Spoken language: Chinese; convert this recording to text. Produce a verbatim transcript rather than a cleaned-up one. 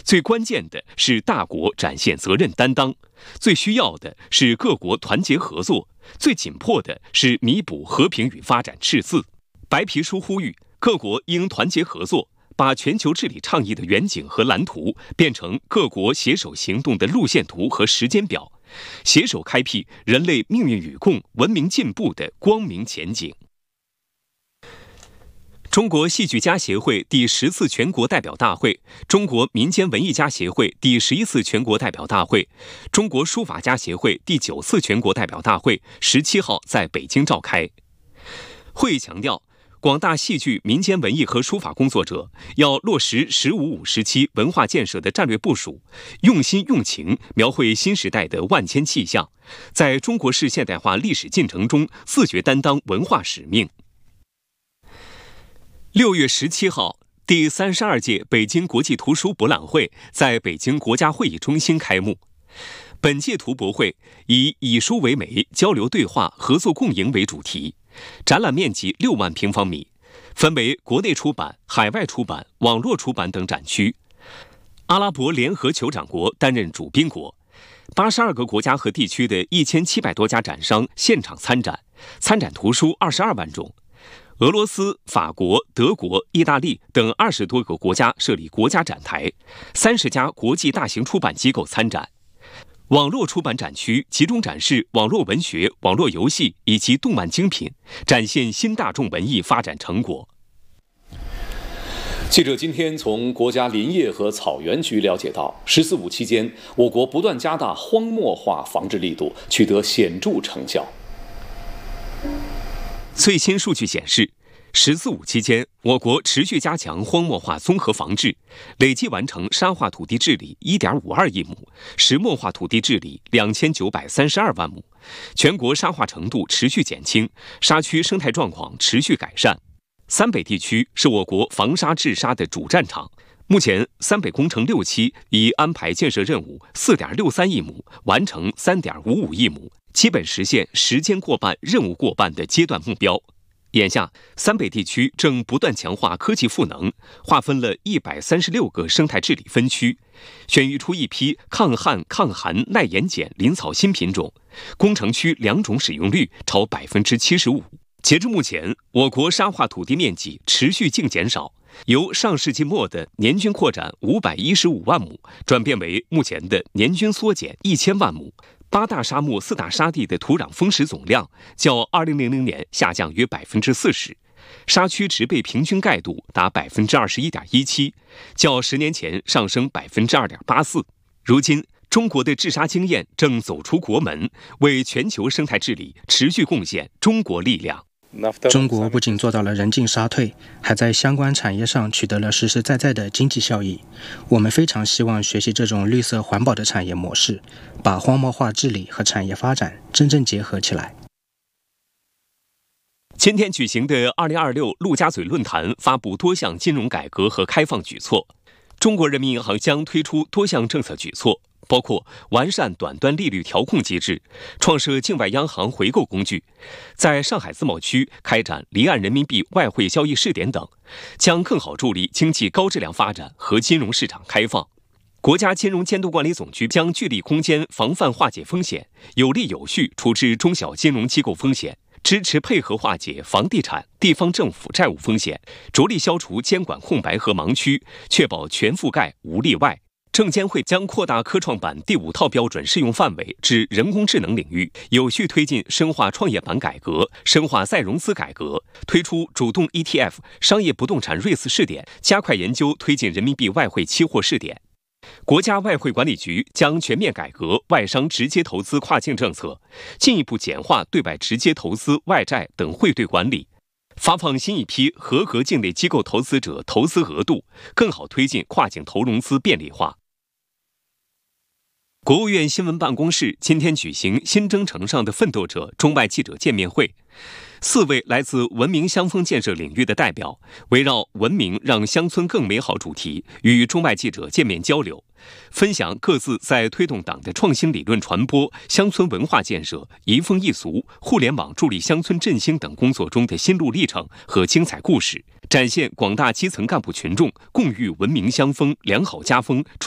最关键的是大国展现责任担当，最需要的是各国团结合作，最紧迫的是弥补和平与发展赤字。白皮书呼吁各国应团结合作，把全球治理倡议的远景和蓝图变成各国携手行动的路线图和时间表，携手开辟人类命运与共、文明进步的光明前景。中国戏剧家协会第十次全国代表大会、中国民间文艺家协会第十一次全国代表大会、中国书法家协会第九次全国代表大会十七号在北京召开。会议强调，广大戏剧、民间文艺和书法工作者要落实“十五五”时期文化建设的战略部署，用心用情描绘新时代的万千气象，在中国式现代化历史进程中自觉担当文化使命。六月十七号，第三十二届北京国际图书博览会在北京国家会议中心开幕。本届图博会以以书为媒、交流对话、合作共赢为主题，展览面积六万平方米，分为国内出版、海外出版、网络出版等展区。阿拉伯联合酋长国担任主宾国，八十二个国家和地区的一千七百多家展商现场参展，参展图书二十二万种。俄罗斯、法国、德国、意大利等二十多个国家设立国家展台，三十家国际大型出版机构参展。网络出版展区集中展示网络文学、网络游戏以及动漫精品，展现新大众文艺发展成果。 记者今天从国家林业和草原局了解到，十四五期间，我国不断加大荒漠化防治力度，取得显著成效。 最新数据显示，十四五期间，我国持续加强荒漠化综合防治，累计完成沙化土地治理 一点五二亿亩，石墨化土地治理两千九百三十二万亩，全国沙化程度持续减轻，沙区生态状况持续改善。三北地区是我国防沙治沙的主战场。目前，三北工程六期已安排建设任务 四点六三亿亩，完成 三点五五亿亩，基本实现时间过半、任务过半的阶段目标。眼下，三北地区正不断强化科技赋能，划分了一百三十六个生态治理分区，选育出一批抗旱、抗寒、耐盐碱林草新品种，工程区两种使用率超百分之七十五。截至目前，我国沙化土地面积持续净减少，由上世纪末的年均扩展五百一十五万亩，转变为目前的年均缩减一千万亩。八大沙漠、四大沙地的土壤丰实总量较二零零零年下降约百分之四十，沙区植被平均盖度达百分之二十一点一七，较十年前上升百分之二点八四。如今，中国的治沙经验正走出国门，为全球生态治理持续贡献中国力量。 中国不仅做到了人进沙退，还在相关产业上取得了实实在在的经济效益。我们非常希望学习这种绿色环保的产业模式，把荒漠化治理和产业发展真正结合起来。 今天举行的二零二六陆家嘴论坛发布多项金融改革和开放举措，中国人民银行将推出多项政策举措，包括完善短端利率调控机制，创设境外央行回购工具，在上海自贸区开展离岸人民币外汇交易试点等，将更好助力经济高质量发展和金融市场开放。国家金融监督管理总局将聚力攻坚防范化解风险，有力有序处置中小金融机构风险，支持配合化解房地产、地方政府债务风险，着力消除监管空白和盲区，确保全覆盖无例外。证监会将扩大科创板第五套标准适用范围至人工智能领域，有序推进深化创业板改革，深化再融资改革，推出主动 E T F 商业不动产 R E I T 试点，加快研究推进人民币外汇期货试点。国家外汇管理局将全面改革外商直接投资跨境政策，进一步简化对外直接投资、外债等汇兑管理，发放新一批合格境内机构投资者投资额度，更好推进跨境投融资便利化。国务院新闻办公室今天举行新征程上的奋斗者中外记者见面会，四位来自文明乡风建设领域的代表围绕文明让乡村更美好主题与中外记者见面交流，分享各自在推动党的创新理论传播、乡村文化建设、移风易俗、互联网助力乡村振兴等工作中的心路历程和精彩故事，展现广大基层干部群众共育文明乡风、良好家风、